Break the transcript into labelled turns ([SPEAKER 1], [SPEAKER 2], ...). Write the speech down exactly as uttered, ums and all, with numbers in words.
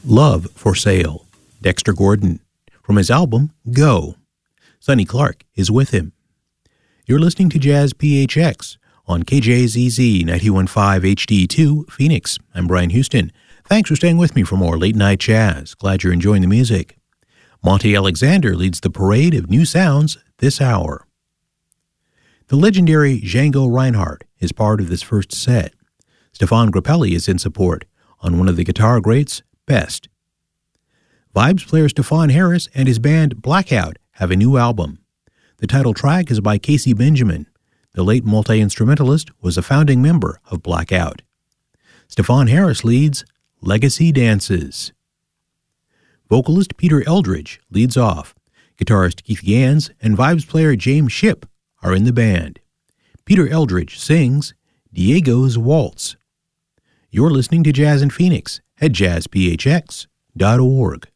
[SPEAKER 1] Love for Sale, Dexter Gordon, from his album Go. Sonny Clark is with him. You're listening to Jazz P H X on K J Z Z ninety-one point five H D two, Phoenix. I'm Brian Houston. Thanks for staying with me for more late night jazz. Glad you're enjoying the music. Monty Alexander leads the parade of new sounds this hour. The legendary Django Reinhardt is part of this first set. Stefan Grappelli is in support on one of the guitar greats' best. Vibes player Stefan Harris and his band Blackout have a new album. The title track is by Casey Benjamin. The late multi-instrumentalist was a founding member of Blackout. Stefan Harris leads Legacy Dances. Vocalist Peter Eldridge leads off. Guitarist Keith Gans and vibes player James Shipp are in the band. Peter Eldridge sings Diego's Waltz. You're listening to Jazz in Phoenix at jazz p h x dot org.